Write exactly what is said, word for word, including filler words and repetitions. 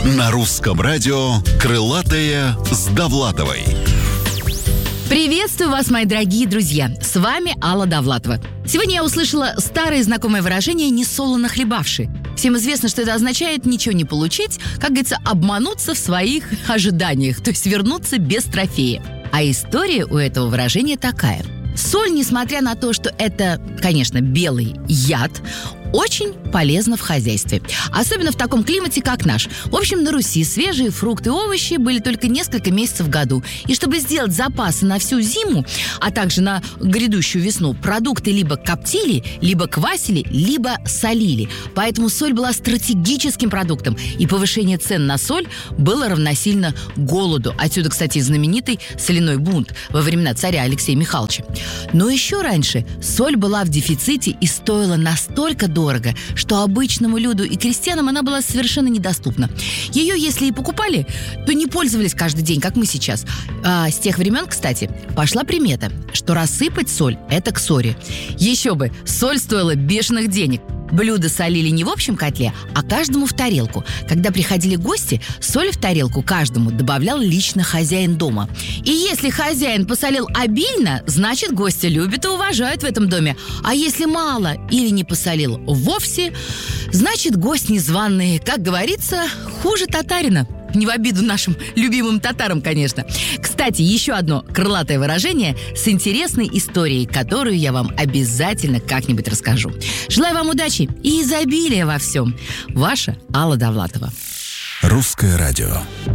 На русском радио «Крылатая с Довлатовой». Приветствую вас, мои дорогие друзья! С вами Алла Довлатова. Сегодня я услышала старое знакомое выражение «несолоно хлебавши». Всем известно, что это означает ничего не получить, как говорится, обмануться в своих ожиданиях, то есть вернуться без трофея. А история у этого выражения такая. Соль, несмотря на то, что это, конечно, белый яд, очень полезно в хозяйстве. Особенно в таком климате, как наш. В общем, на Руси свежие фрукты и овощи были только несколько месяцев в году. И чтобы сделать запасы на всю зиму, а также на грядущую весну, продукты либо коптили, либо квасили, либо солили. Поэтому соль была стратегическим продуктом. И повышение цен на соль было равносильно голоду. Отсюда, кстати, знаменитый соляной бунт во времена царя Алексея Михайловича. Но еще раньше соль была в дефиците и стоила настолько дорого, дорого, что обычному люду и крестьянам она была совершенно недоступна. Ее, если и покупали, то не пользовались каждый день, как мы сейчас. А с тех времен, кстати, пошла примета, что рассыпать соль – это к ссоре. Еще бы, соль стоила бешеных денег. Блюда солили не в общем котле, а каждому в тарелку. Когда приходили гости, соль в тарелку каждому добавлял лично хозяин дома. И если хозяин посолил обильно, значит, гостя любят и уважают в этом доме. А если мало или не посолил вовсе, значит, гость незваный, как говорится, хуже татарина. Не в обиду нашим любимым татарам, конечно. Кстати, еще одно крылатое выражение с интересной историей, которую я вам обязательно как-нибудь расскажу. Желаю вам удачи и изобилия во всем. Ваша Алла Довлатова. Русское радио.